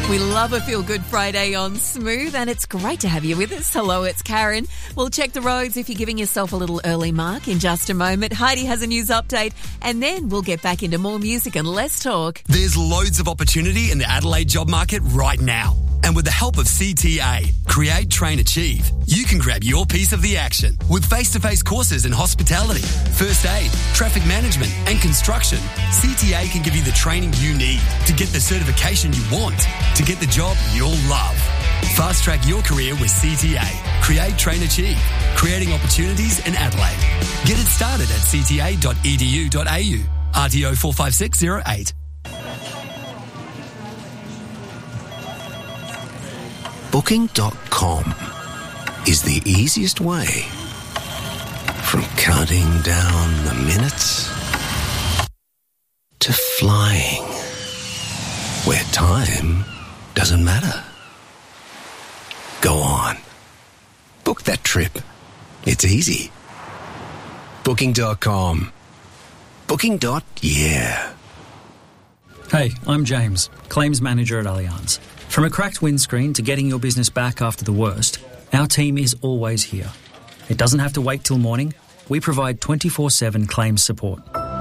We love a feel-good Friday on Smooth, and it's great to have you with us. Hello, it's Karen. We'll check the roads if you're giving yourself a little early mark in just a moment. Heidi has a news update, and then we'll get back into more music and less talk. There's loads of opportunity in the Adelaide job market right now. And with the help of CTA, Create, Train, Achieve, you can grab your piece of the action with face-to-face courses in hospitality, first aid, traffic management and construction. CTA can give you the training you need to get the certification you want, to get the job you'll love. Fast-track your career with CTA. Create, Train, Achieve, creating opportunities in Adelaide. Get it started at cta.edu.au. RTO 45608. Booking.com is the easiest way from counting down the minutes to flying where time doesn't matter. Go on. Book that trip. It's easy. Booking.com. Booking.yeah. Hey, I'm James, Claims Manager at Allianz. From a cracked windscreen to getting your business back after the worst, our team is always here. It doesn't have to wait till morning. We provide 24/7 claims support.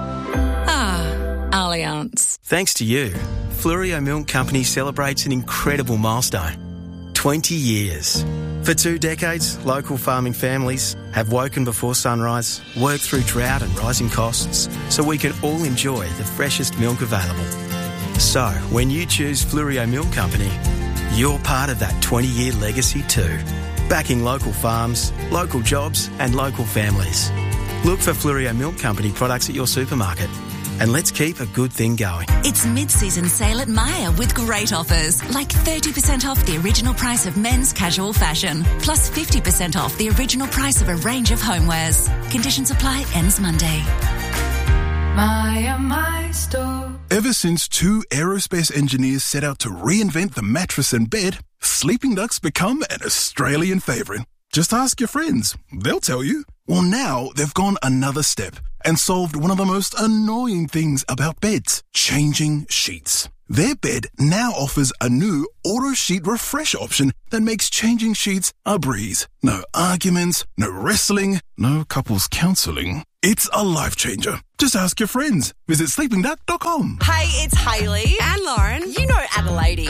Allianz. Thanks to you, Fleurieu Milk Company celebrates an incredible milestone. 20 years. For 2 decades, local farming families have woken before sunrise, worked through drought and rising costs, so we can all enjoy the freshest milk available. So, when you choose Fleurieu Milk Company, you're part of that 20-year legacy too. Backing local farms, local jobs and local families. Look for Fleurieu Milk Company products at your supermarket. And let's keep a good thing going. It's mid-season sale at Myer with great offers, like 30% off the original price of men's casual fashion, plus 50% off the original price of a range of homewares. Conditions apply, ends Monday. Myer, my store. Ever since 2 aerospace engineers set out to reinvent the mattress and bed, Sleeping Duck's become an Australian favourite. Just ask your friends. They'll tell you. Well, now they've gone another step and solved one of the most annoying things about beds, changing sheets. Their bed now offers a new auto sheet refresh option that makes changing sheets a breeze. No arguments, no wrestling, no couples counselling. It's a life changer. Just ask your friends. Visit sleepingduck.com. Hey, it's Hayley and Lauren. You know Adelaide.